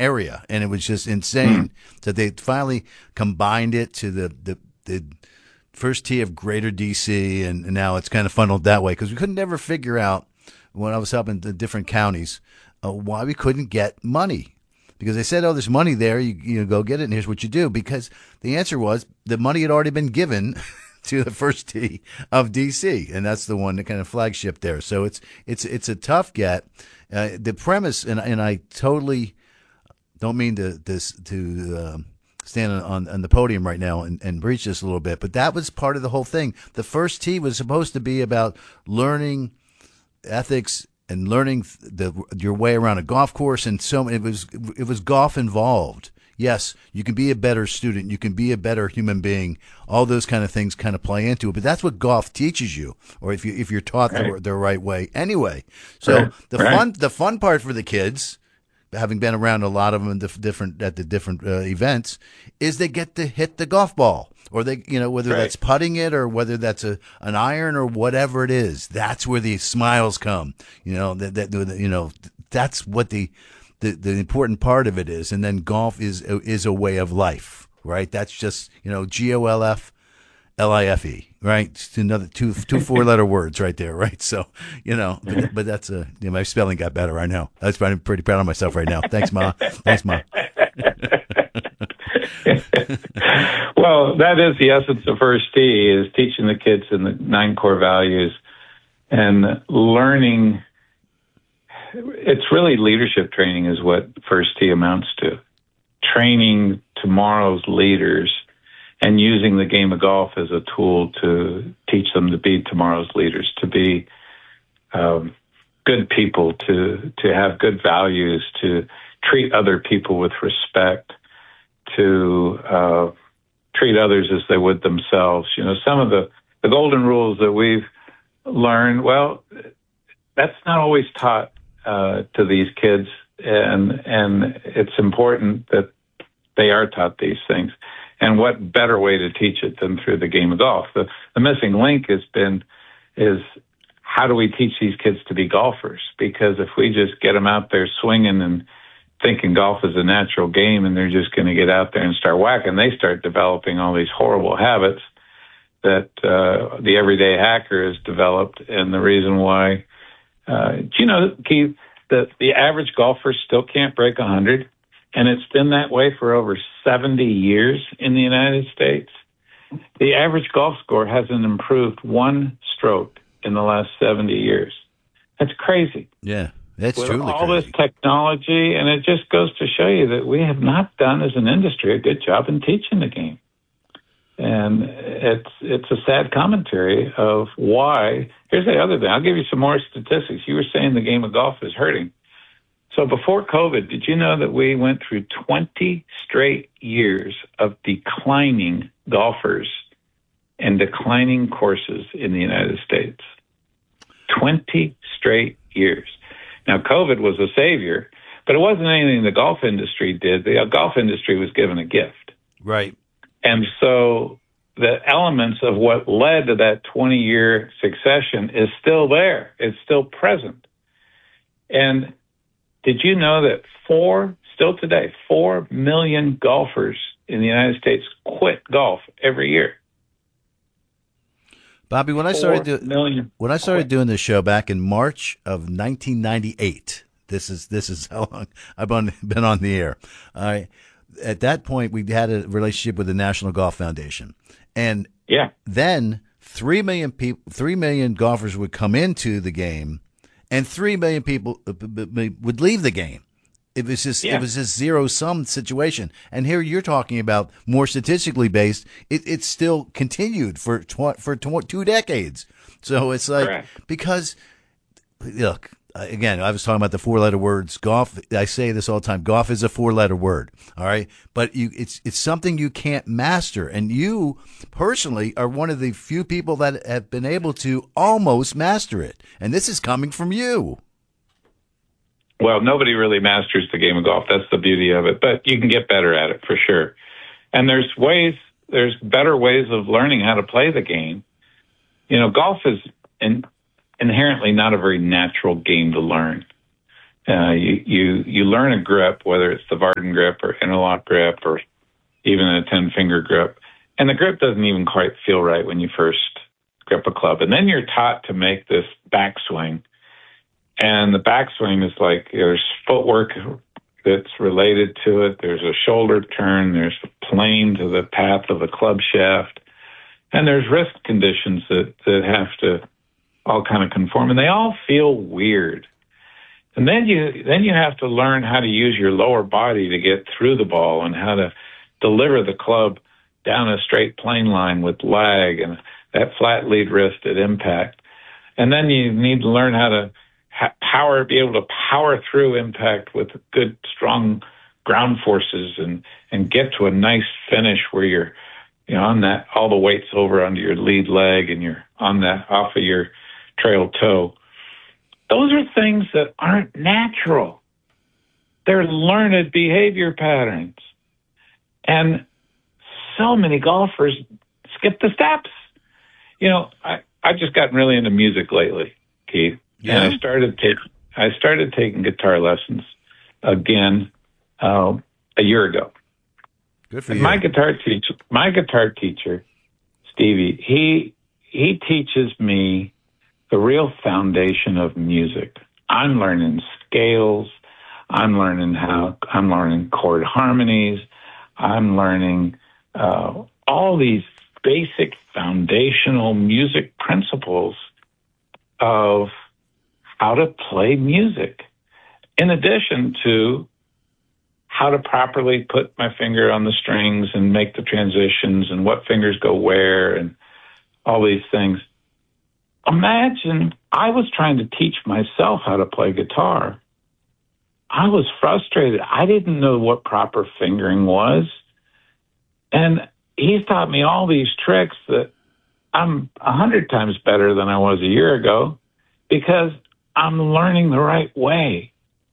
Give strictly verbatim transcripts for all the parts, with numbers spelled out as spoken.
area, and it was just insane that they finally combined it to the the, the first tee of Greater D C, and, and now it's kind of funneled that way because we couldn't ever figure out when I was helping the different counties uh, why we couldn't get money. Because they said, oh, there's money there, you, you go get it, and here's what you do. Because the answer was the money had already been given to the first tee of D C, and that's the one that kind of flagship there. So it's it's it's a tough get. Uh, the premise, and and I totally don't mean to this to uh, stand on, on the podium right now and, and breach this a little bit, but that was part of the whole thing. The first tee was supposed to be about learning ethics and learning the your way around a golf course, and so it was it was golf involved. Yes, you can be a better student, you can be a better human being. All those kind of things kind of play into it, but that's what golf teaches you, or if you if you're taught right. the, the right way. Anyway, so right. the right. fun the fun part for the kids, having been around a lot of them in the different at the different uh, events, is they get to hit the golf ball. Or they, you know, whether right. that's putting it or whether that's a an iron or whatever it is, that's where the smiles come. You know, that, that you know, that's what the, the the important part of it is. And then golf is is a way of life, right? That's just, you know, G O L F L I F E, right? It's another two two four letter words right there, right? So, you know, but, but that's a you know, my spelling got better. I know. I was pretty, pretty proud of myself right now. Thanks, Ma. Thanks, Ma. Well, that is the essence of First Tee, is teaching the kids in the nine core values and learning. It's really leadership training is what First Tee amounts to. Training tomorrow's leaders and using the game of golf as a tool to teach them to be tomorrow's leaders, to be um, good people, to, to have good values, to treat other people with respect, to uh, treat others as they would themselves. You know, some of the, the golden rules that we've learned, well, that's not always taught uh, to these kids, and and it's important that they are taught these things. And what better way to teach it than through the game of golf? The, the missing link has been is how do we teach these kids to be golfers? Because if we just get them out there swinging and thinking golf is a natural game and they're just going to get out there and start whacking, they start developing all these horrible habits that uh, the everyday hacker has developed. And the reason why, uh, do you know, Keith, that the average golfer still can't break one hundred? And it's been that way for over seventy years in the United States. The average golf score hasn't improved one stroke in the last seventy years. That's crazy. Yeah. That's with truly all crazy. this technology, and it just goes to show you that we have not done as an industry a good job in teaching the game. And it's it's a sad commentary of why. Here's the other thing. I'll give you some more statistics. You were saying the game of golf is hurting. So before COVID, did you know that we went through twenty straight years of declining golfers and declining courses in the United States? twenty straight years. Now, COVID was a savior, but it wasn't anything the golf industry did. The golf industry was given a gift. Right. And so the elements of what led to that twenty-year succession is still there. It's still present. And did you know that four, still today, four million golfers in the United States quit golf every year? Bobby, when I started doing when I started quit. doing this show back in March of nineteen ninety-eight, this is this is how long I've been been on the air. Uh, at that point, we had a relationship with the National Golf Foundation, and yeah, then three million people, three million golfers would come into the game, and three million people would leave the game. It was just yeah. it was just zero sum situation. And here you're talking about more statistically based. It it still continued for tw- for tw- two decades. So it's like Correct. because look again, I was talking about the four letter words. Golf. I say this all the time. Golf is a four letter word. All right, but you it's it's something you can't master. And you personally are one of the few people that have been able to almost master it. And this is coming from you. Well, nobody really masters the game of golf. That's the beauty of it. But you can get better at it for sure. And there's ways, there's better ways of learning how to play the game. You know, golf is in, inherently not a very natural game to learn. Uh, you, you, you learn a grip, whether it's the Varden grip or interlock grip or even a ten-finger grip. And the grip doesn't even quite feel right when you first grip a club. And then you're taught to make this backswing. And the backswing is like there's footwork that's related to it. There's a shoulder turn. There's a plane to the path of the club shaft. And there's wrist conditions that, that have to all kind of conform. And they all feel weird. And then you then you have to learn how to use your lower body to get through the ball and how to deliver the club down a straight plane line with lag and that flat lead wrist at impact. And then you need to learn how to ha- power, be able to power through impact with good, strong ground forces and, and get to a nice finish where you're, you know, on that, all the weight's over under your lead leg and you're on that off of your trail toe. Those are things that aren't natural. They're learned behavior patterns. And so many golfers skip the steps. You know, I, I've just gotten really into music lately, Keith. Yeah. And I started, ta- I started taking guitar lessons again uh, a year ago. Good for and you. My guitar teacher, my guitar teacher, Stevie, he he teaches me the real foundation of music. I'm learning scales. I'm learning how. I'm learning chord harmonies. I'm learning uh, all these basic foundational music principles of how to play music, in addition to how to properly put my finger on the strings and make the transitions and what fingers go where and all these things. Imagine I was trying to teach myself how to play guitar. I was frustrated. I didn't know what proper fingering was. And he's taught me all these tricks that I'm a hundred times better than I was a year ago because I'm learning the right way.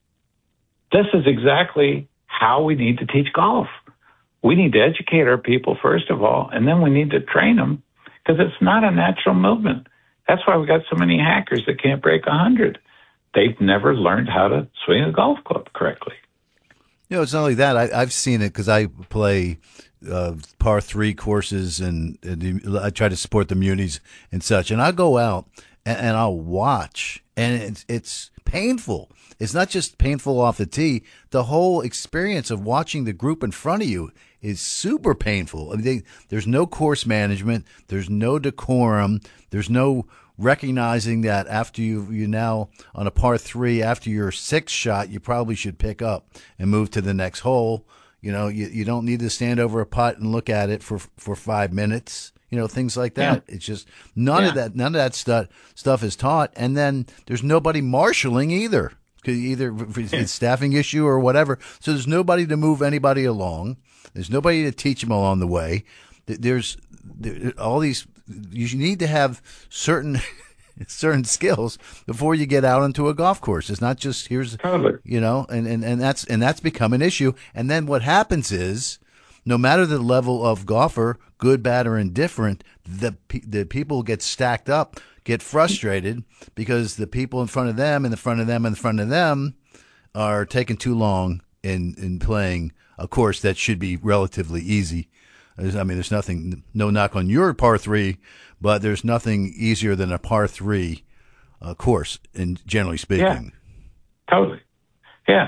This is exactly how we need to teach golf. We need to educate our people, first of all, and then we need to train them because it's not a natural movement. That's why we got so many hackers that can't break a hundred. They've never learned how to swing a golf club correctly. You know, it's not only that. I, I've seen it because I play uh, par three courses and, and I try to support the munis and such. And I go out and, and I'll watch, and it's, it's painful. It's not just painful off the tee. The whole experience of watching the group in front of you is super painful. I mean, they, there's no course management. There's no decorum. There's no recognizing that after you you now on a par three, after your sixth shot, you probably should pick up and move to the next hole. You know, you, you don't need to stand over a putt and look at it for for five minutes. You know, things like that. Yeah. It's just none yeah. of that. None of that stuff stuff is taught, and then there's nobody marshaling either. Either it's staffing issue or whatever. So there's nobody to move anybody along. There's nobody to teach them along the way. There's there, all these. You need to have certain certain skills before you get out into a golf course. It's not just here's totally. you know, and, and, and that's and that's become an issue. And then what happens is, no matter the level of golfer, good, bad, or indifferent, the the people get stacked up, get frustrated because the people in front of them, and the front of them, and the front of them are taking too long in in playing a course that should be relatively easy. I mean, there's nothing, no knock on your par three, but there's nothing easier than a par three uh, course, in generally speaking. Yeah, totally. Yeah.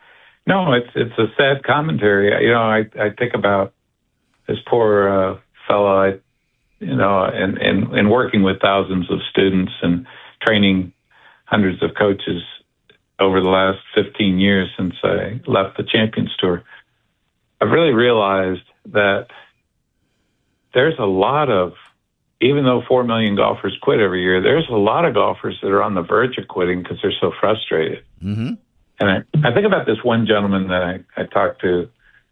No, it's it's a sad commentary. You know, I, I think about this poor uh, fellow, I, you know, and, and, and working with thousands of students and training hundreds of coaches over the last fifteen years since I left the Champions Tour. I've really realized that there's a lot of, even though four million golfers quit every year, there's a lot of golfers that are on the verge of quitting because they're so frustrated. Mm-hmm. And I, I think about this one gentleman that I, I talked to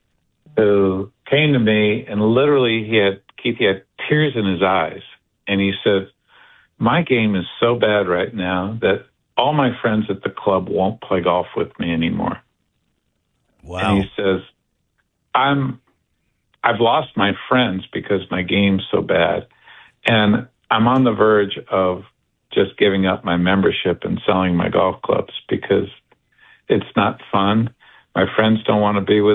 who came to me and literally he had, Keith, he had tears in his eyes. And he said, my game is so bad right now that all my friends at the club won't play golf with me anymore. Wow. And he says, I'm, I've lost my friends because my game's so bad. And I'm on the verge of just giving up my membership and selling my golf clubs because it's not fun. My friends don't want to be with